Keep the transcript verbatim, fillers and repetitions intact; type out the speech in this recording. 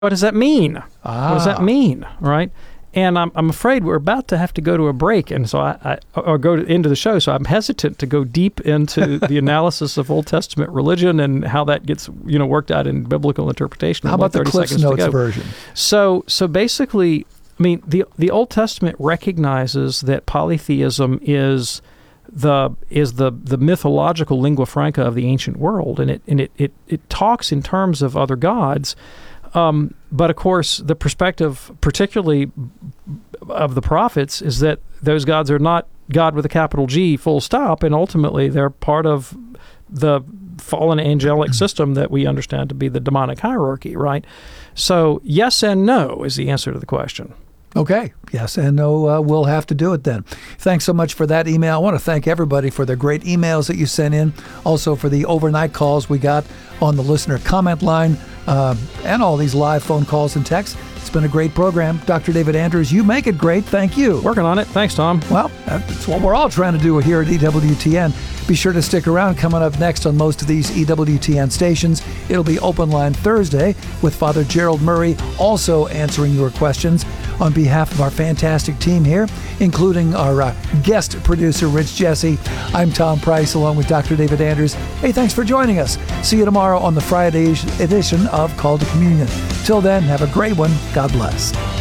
what does that mean? Ah. What does that mean, right? And I'm I'm afraid we're about to have to go to a break, and so I, I or go to, into the show. So I'm hesitant to go deep into the analysis of Old Testament religion and how that gets you know worked out in biblical interpretation. How about the Cliff's Notes version? So so basically, I mean the the Old Testament recognizes that polytheism is the is the the mythological lingua franca of the ancient world, and it and it it, it talks in terms of other gods. Um, but of course, the perspective, particularly of the prophets, is that those gods are not God with a capital G, full stop, and ultimately they're part of the fallen angelic system that we understand to be the demonic hierarchy, right? So yes and no is the answer to the question. Okay. Yes and no, uh, we'll have to do it then. Thanks so much for that email. I want to thank everybody for their great emails that you sent in, also for the overnight calls we got on the listener comment line, uh, and all these live phone calls and texts. It's been a great program. Doctor David Andrews, you make it great. Thank you. Working on it. Thanks, Tom. Well, that's what we're all trying to do here at E W T N. Be sure to stick around. Coming up next on most of these E W T N stations, it'll be Open Line Thursday with Father Gerald Murray also answering your questions on behalf of our fantastic team here, including our uh, guest producer, Rich Jesse. I'm Tom Price, along with Doctor David Andrews. Hey, thanks for joining us. See you tomorrow on the Friday edition of Call to Communion. Till then, have a great one. God bless.